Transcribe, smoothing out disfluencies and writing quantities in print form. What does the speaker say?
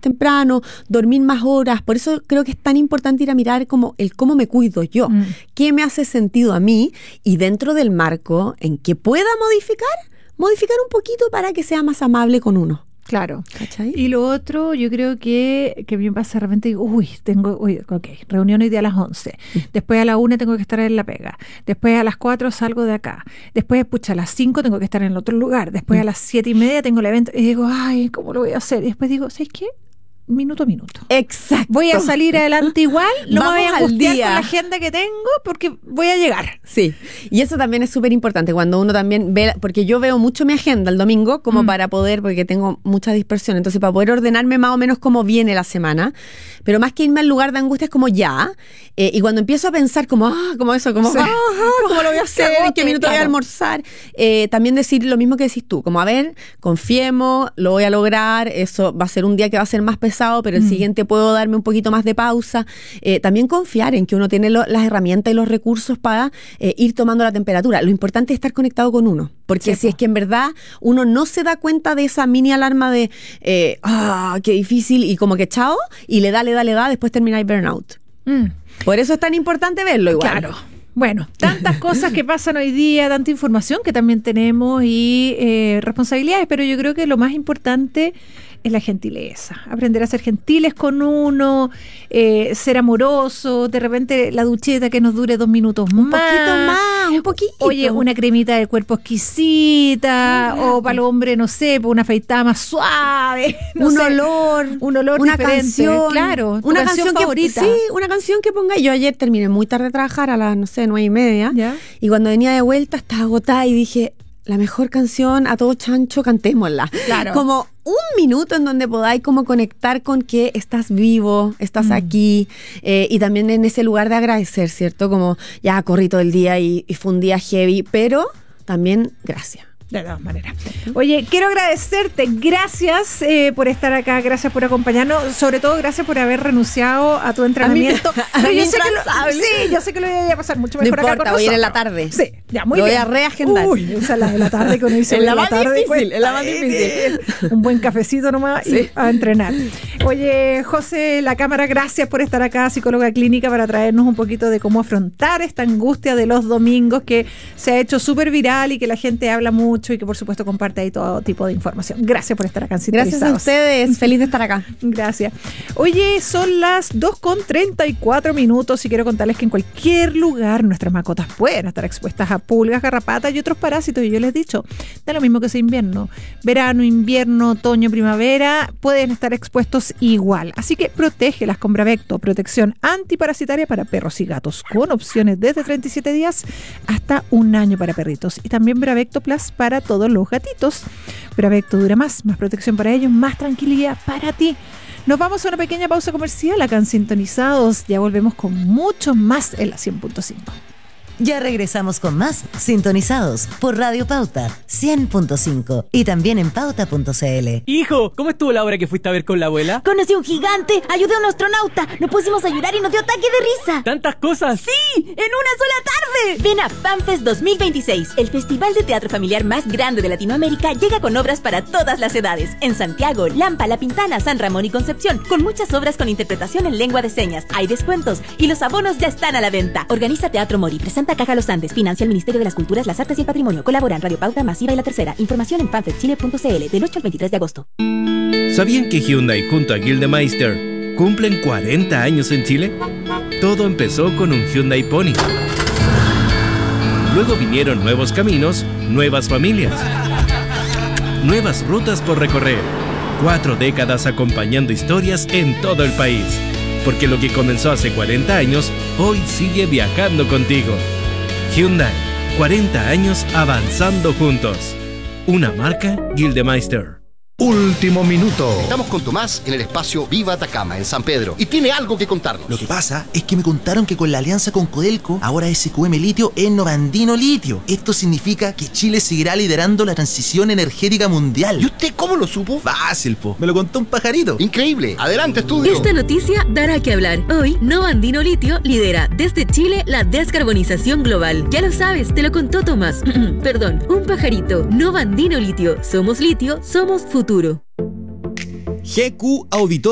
temprano, dormir más horas. Por eso creo que es tan importante ir a mirar como el cómo me cuido yo, qué me hace sentido a mí y dentro del marco en que pueda modificar un poquito para que sea más amable con uno. Claro. ¿Cachai? Y lo otro, yo creo que me pasa de repente, digo, ok, reunión hoy día a las 11, después a la 1 tengo que estar en la pega, después a las 4 salgo de acá, después, a las 5 tengo que estar en el otro lugar, después a las 7:30 tengo el evento, y digo, ay, ¿cómo lo voy a hacer? Y después digo, ¿sabes qué? Minuto a minuto. Exacto. Voy a salir adelante igual, no me voy a angustiar con la agenda que tengo porque voy a llegar. Sí, y eso también es súper importante cuando uno también ve, porque yo veo mucho mi agenda el domingo como para poder, porque tengo mucha dispersión, entonces para poder ordenarme más o menos cómo viene la semana, pero más que irme al lugar de angustia es como ya, y cuando empiezo a pensar como ¿cómo lo voy a hacer? ¿En qué minuto voy a almorzar? También decir lo mismo que decís tú, como a ver, confiemos, lo voy a lograr, eso va a ser un día que va a ser más pesado, pero el siguiente puedo darme un poquito más de pausa. También confiar en que uno tiene las herramientas y los recursos para ir tomando la temperatura. Lo importante es estar conectado con uno, porque si es que en verdad uno no se da cuenta de esa mini alarma de qué difícil, y como que chao, y le da, después termináis burnout. Por eso es tan importante verlo igual. Claro. Bueno, tantas cosas que pasan hoy día, tanta información que también tenemos y responsabilidades, pero yo creo que lo más importante es la gentileza, aprender a ser gentiles con uno, ser amoroso, de repente la ducheta que nos dure 2 minutos un poquito. Oye, una cremita de cuerpo exquisita, o para el hombre, no sé, una afeitada más suave, un olor una diferente. Canción, claro, una canción favorita. Una canción que ponga. Yo ayer terminé muy tarde de trabajar, a las 9:30, ¿ya? Y cuando venía de vuelta estaba agotada y dije, la mejor canción a todo chancho, cantémosla. Claro. Como un minuto en donde podáis como conectar con que estás vivo, estás aquí, y también en ese lugar de agradecer, ¿cierto? Como ya corrí todo el día y fue un día heavy, pero también gracias. De todas maneras. Oye, quiero agradecerte. Gracias por estar acá, gracias por acompañarnos. Sobre todo, gracias por haber renunciado a tu entrenamiento. Yo sé que lo voy a pasar mucho mejor no importa, acá con voy a ir en la nosotros. tarde. Sí, ya, muy lo bien. Voy a reagendar. Esa es la de la tarde que uno dice. Es la más difícil, pues, es la más difícil. Un buen cafecito nomás y a entrenar. Oye, José, la cámara, gracias por estar acá, psicóloga clínica, para traernos un poquito de cómo afrontar esta angustia de los domingos que se ha hecho súper viral y que la gente habla mucho y que por supuesto comparte ahí todo tipo de información. Gracias por estar acá en Sintonizados. Gracias a ustedes, feliz de estar acá. Gracias. Oye, son las 2:34 y quiero contarles que en cualquier lugar nuestras mascotas pueden estar expuestas a pulgas, garrapatas y otros parásitos, y yo les he dicho, da lo mismo que sea invierno, verano, invierno, otoño, primavera, pueden estar expuestos igual, así que protégelas con Bravecto, protección antiparasitaria para perros y gatos, con opciones desde 37 días hasta 1 año para perritos, y también Bravecto Plus para todos los gatitos. Bravecto dura más protección para ellos, más tranquilidad para ti. Nos vamos a una pequeña pausa comercial acá en Sintonizados. Ya volvemos con mucho más en la 100.5. Ya regresamos con más Sintonizados por Radio Pauta 100.5 y también en pauta.cl. Hijo, ¿cómo estuvo la obra que fuiste a ver con la abuela? Conocí a un gigante, ayudé a un astronauta, nos pusimos a llorar y nos dio ataque de risa. ¿Tantas cosas? ¡Sí! ¡En una sola tarde! Ven a FanFest 2026, el festival de teatro familiar más grande de Latinoamérica. Llega con obras para todas las edades. En Santiago, Lampa, La Pintana, San Ramón y Concepción, con muchas obras con interpretación en lengua de señas. Hay descuentos y los abonos ya están a la venta. Organiza Teatro Mori, presenta Caja Los Andes, financia el Ministerio de las Culturas, las Artes y el Patrimonio. Colaboran Radio Pauta, Masiva y La Tercera. Información en fanfestchile.cl del 8 al 23 de agosto. ¿Sabían que Hyundai junto a Gildemeister cumplen 40 años en Chile? Todo empezó con un Hyundai Pony. Luego vinieron nuevos caminos, nuevas familias, nuevas rutas por recorrer. 4 décadas acompañando historias en todo el país. Porque lo que comenzó hace 40 años, hoy sigue viajando contigo. Hyundai, 40 años avanzando juntos. Una marca Gildemeister. Último minuto. Estamos con Tomás en el espacio Viva Atacama, en San Pedro, y tiene algo que contarnos. Lo que pasa es que me contaron que con la alianza con Codelco, ahora SQM Litio es Novandino Litio. Esto significa que Chile seguirá liderando la transición energética mundial. ¿Y usted cómo lo supo? Fácil, po. Me lo contó un pajarito. Increíble. Adelante, estudio. Esta noticia dará que hablar. Hoy, Novandino Litio lidera desde Chile la descarbonización global. Ya lo sabes, te lo contó Tomás. Perdón, un pajarito. Novandino Litio. Somos litio, somos futuro. GQ Auditor